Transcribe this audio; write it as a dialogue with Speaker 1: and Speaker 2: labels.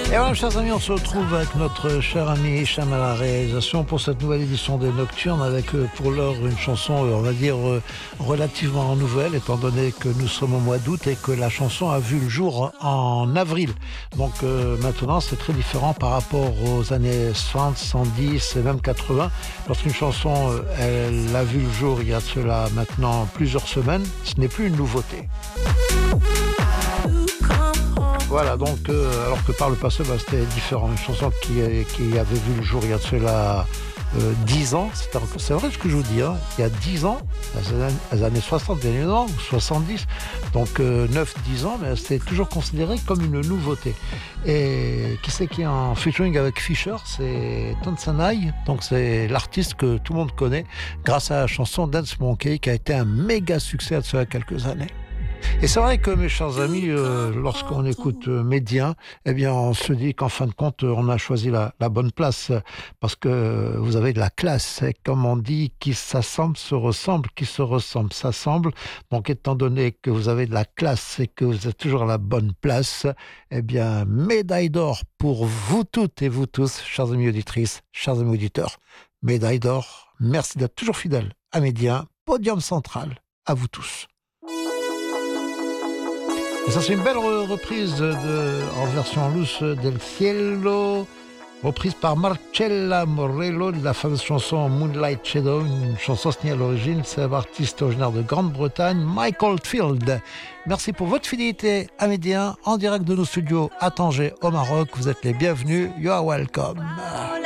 Speaker 1: Et voilà, chers amis, on se retrouve avec notre cher ami Hicham à la réalisation pour cette nouvelle édition des Nocturnes avec pour l'heure une chanson, on va dire, relativement nouvelle, étant donné que nous sommes au mois d'août et que la chanson a vu le jour en avril. Donc maintenant, c'est très différent par rapport aux années 60, 110 et même 80. Lorsqu'une chanson, elle a vu le jour il y a de cela maintenant plusieurs semaines, ce n'est plus une nouveauté. Voilà, donc, alors que par le passé, c'était différent. Une chanson qui avait vu le jour il y a de cela 10 ans. C'est vrai ce que je vous dis, hein, il y a 10 ans, les années 60, bien évidemment, ou 70, donc 9-10 ans, mais c'était toujours considéré comme une nouveauté. Et qui c'est qui est en featuring avec Fisher? C'est Tanzanai, donc c'est l'artiste que tout le monde connaît grâce à la chanson Dance Monkey qui a été un méga succès il y a de cela quelques années. Et c'est vrai que, mes chers amis, lorsqu'on écoute Médien, eh bien, on se dit qu'en fin de compte, on a choisi la bonne place parce que vous avez de la classe. Et comme on dit, qui s'assemble se ressemble, qui se ressemble s'assemble. Donc, étant donné que vous avez de la classe et que vous êtes toujours à la bonne place, eh bien, médaille d'or pour vous toutes et vous tous, chers amis auditrices, chers amis auditeurs. Médaille d'or. Merci d'être toujours fidèles à Médien. Podium central. À vous tous. Et ça, c'est une belle reprise en version loose del Cielo, reprise par Marcella Morello de la fameuse chanson Moonlight Shadow, une chanson signée à l'origine, c'est l'artiste originaire de Grande-Bretagne, Mike Oldfield. Merci pour votre fidélité à Médien, en direct de nos studios à Tanger, au Maroc. Vous êtes les bienvenus. You are welcome.